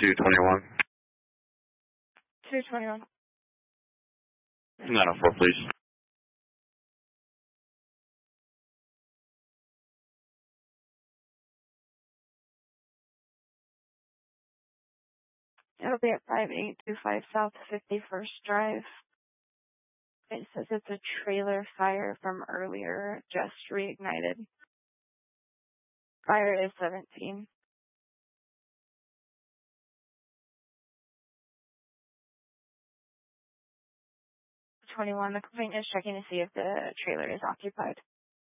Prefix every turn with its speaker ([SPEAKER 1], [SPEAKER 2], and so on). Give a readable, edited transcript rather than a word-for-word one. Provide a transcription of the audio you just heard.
[SPEAKER 1] 221.
[SPEAKER 2] 221.
[SPEAKER 1] 904, please.
[SPEAKER 2] It'll be at 5825 South 51st Drive. It says it's a trailer fire from earlier, just reignited. Fire is 17. 21. The complaint is checking to see if the trailer is occupied.